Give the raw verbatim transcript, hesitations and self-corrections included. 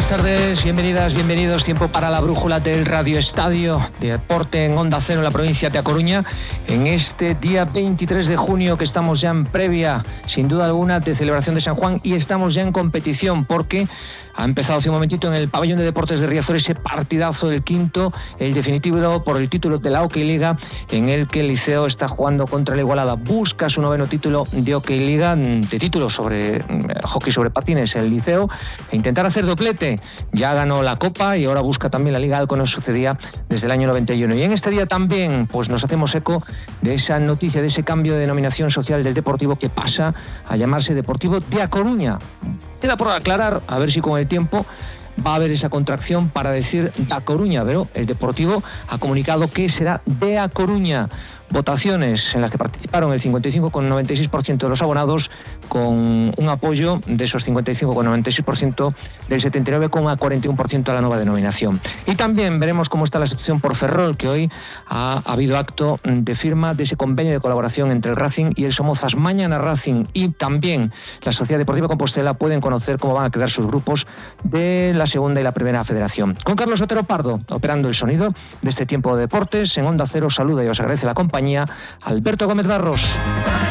buenas tardes, bienvenidas, bienvenidos. Tiempo para la brújula del Radio Estadio de Deporte en Onda Cero en la provincia de A Coruña. En este día veintitrés de junio, que estamos ya en previa, sin duda alguna, de celebración de San Juan, y estamos ya en competición porque ha empezado hace un momentito en el pabellón de deportes de Riazor ese partidazo del quinto, el definitivo por el título de la Hockey Liga, en el que el Liceo está jugando contra la Igualada. Busca su noveno título de Hockey Liga, de título sobre eh, hockey sobre patines el Liceo, e intentar hacer doblete. Ya ganó la Copa y ahora busca también la Liga, algo que no sucedía desde el año noventa y uno. Y en este día también pues nos hacemos eco de esa noticia, de ese cambio de denominación social del Deportivo, que pasa a llamarse Deportivo de A Coruña. Queda por aclarar, a ver si con el tiempo va a haber esa contracción para decir Da Coruña, pero el Deportivo ha comunicado que será de A Coruña. Votaciones en las que participaron el cincuenta y cinco coma noventa y seis por ciento de los abonados, con un apoyo de esos cincuenta y cinco coma noventa y seis por ciento del setenta y nueve coma cuarenta y uno por ciento a la nueva denominación. Y también veremos cómo está la situación por Ferrol, que hoy ha habido acto de firma de ese convenio de colaboración entre el Racing y el Somozas. Mañana Racing y también la Sociedad Deportiva Compostela pueden conocer cómo van a quedar sus grupos de la segunda y la primera federación. Con Carlos Otero Pardo operando el sonido de este tiempo de deportes, en Onda Cero saluda y os agradece la compañía Alberto Gómez Barros.